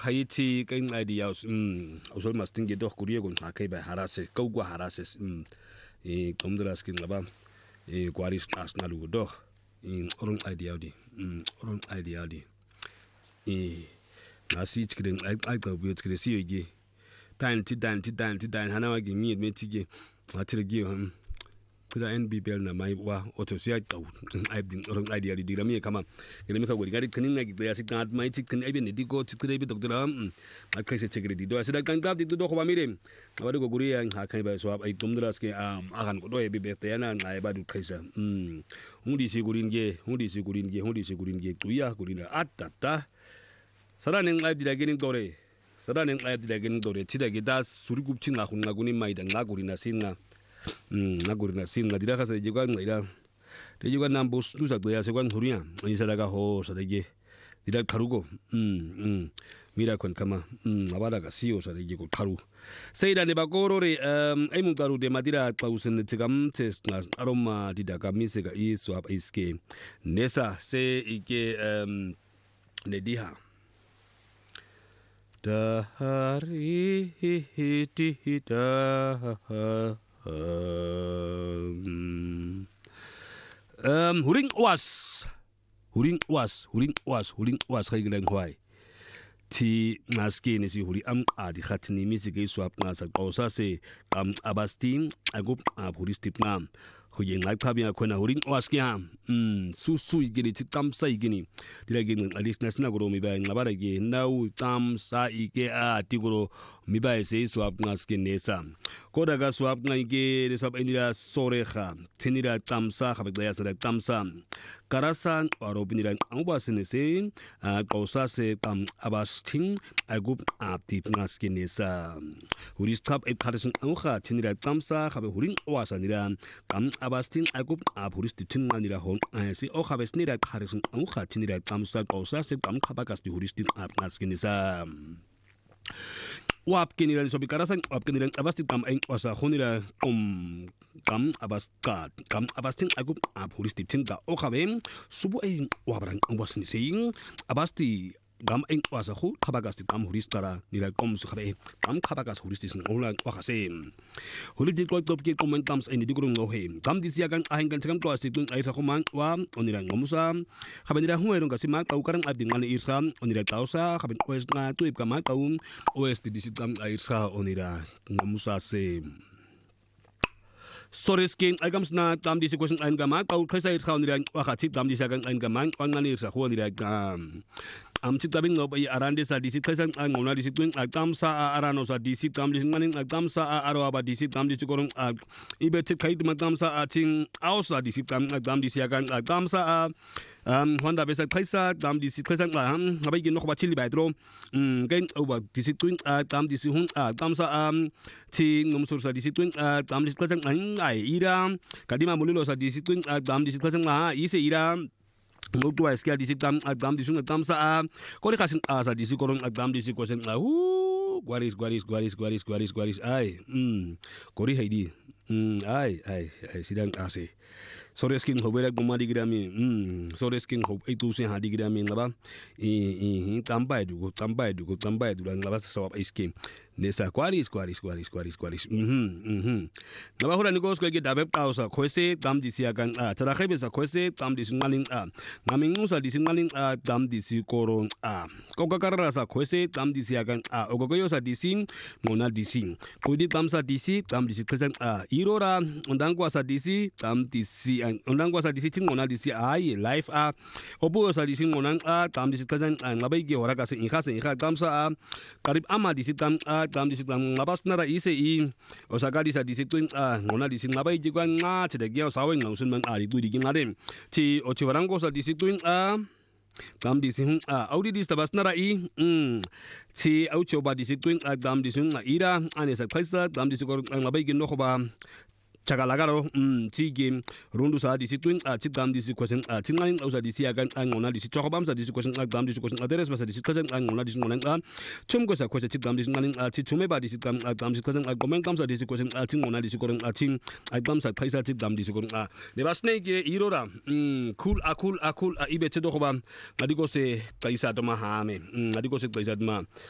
Haiti kain idea usol masting ge doch kuriye gon hakai ba harase kau gua harases komdras kin laba kwaris asnalu doch orun idea di nasi chikren ai ka bu chikre si yoge tan hana gi mi metige atirge kuda NBPL na mai wa otosia tau ai din orang idea di rami kama gele ka gori gari kinin ngi ya sikat mai chikin ai ben di go chikre bi doktora akai se chikre di do asida kan tap di do ko ba mire awadu go guri yang ha kai ba so ai tumdras ke akan ko do e bi bete yana ngai ba du kaisa hundi si gurin ge tuya gurina atata 사단행 라이브라게는 도래 사단행 라이브라게는 도래 치다게 다 수리굽친 나군나군이 마이다 나구리나 신나 나구리나 신나 디라가서 이제가 나이라 대지가 남보스 두사도야 세관 소리야 이사다가 호사다게 디라 가루고 미라콘 카마 아바다가 시오사다게 고 가루 세이다네 바고로레 아이문 가루데 마디라 klausen tigam tes나 아로마 디다가 미세가 이스왑 이스케 네사 세 이게 네디하 Dari tidak huring was kayak gini kuai ti maski ni si huri adi khatini misi ke swap ngasa kausa se abastin agup huri stipna hoye ngai khabia khona huring was kya su igini ti tamsa igini diragin alis nasna goro mi ba ngabara ge nau tamsa ike ti goro mi ba se swap ngaske nesa koda ga swap ngai ge sab indira soreha tinira tamsa khabe ya sara tamsa karasan arobinira ambasine se kausa se abastin agup ti ngaske nesa huri stap e kharisen angkha tinira tamsa khabe huring wasanira abastin agup huristi tinganira hon si o khabesnira kharisen angkha tinira tamsa kausa se khabakas di huristin ngaskinisa wap kiniran sobi karasan wap kiniran abastin ang wasa khonira abastin agup huristi tinga o khabem subu ay wabrang ambasni sing abasti ang wasa khu khabagas huristara nira su khabe khabagas huristis ola wakase hulidi ko top ki commentams ini digurung nohe disiagan ahengan cegam klasi tun ai sa khomang wa onira ngomusa khabenira huerong kasima kaukarang abdin ngani irsa onira tausa khaben oes na tuip kama kaum oes di sitam irsa onira ngomusa se Soreskin agams na tam di question ein gama kau khaisa irsa onira wakati tam di sagan ein gama ngani irsa khu onira chitabing no bai arande sa disi khasan ngona disi twin tamsa arano sa disi tam disi manin tamsa aro aba disi tam disi korong ibe chikai dum tamsa ting ausa disi tam disi akan tamsa honda besa khaisa tam disi khasan habai gi no ba chili bai dro gain over disi twin tam disi hun tamsa chi ngomsur sa disi twin tam disi khasan ai ira kadima mulilo sa disi twin tam disi khasan ise ira Mutu ay skia disi tam disi tamsa kori kasin sa disi korong disi kosen guaris ay kori haidi ay sidang ase Soreskin hobera goma di grami Soreskin hob itu se hadi grami ngaba tambai du ngaba sawap iskim nesa kwaris ngaba hura nikos ko ge dabeb tausa khoise tam disi akan chara khebe sa khoise tam disi ngaling ngaming musa disi ngaling tam disi korong kokakara sa khoise tam disi akan ogogoyo sa disi ngona disi kudi tam sa disi khasan irora undangwa sa disi tam disi undangwa sa disi ngona disi ai life obo sa disi ngona tam disi khasan ngabai ge hora ka se ikha tam sa karib ama disi tam disi ngabas nara ise osaka disa disi twin ngona disi ngabai ji kwan chedegya sawen ngausun man tu di ngare ti ochiwarango sa disi twin tam disi audi dis tabas nara ti aucho ba disi twin tam disi ira ane sa khaisa tam disi kor ngabai ge no khoba chagalagaro game rundu sa disi twin chidam disi question chingaling ausa disi agan ngona disi chokobam sa disi question dam disi question address sa disi question ngona disi ngona chum ko sa question chidam disi ngaling chichume ba disi dam disi question comment kam sa disi question ngona disi koring ching dam sa thaisa chidam disi koring ne basne ge irora cool ibe chedo khobam adiko se taisa to ma ha me adiko se taisa ma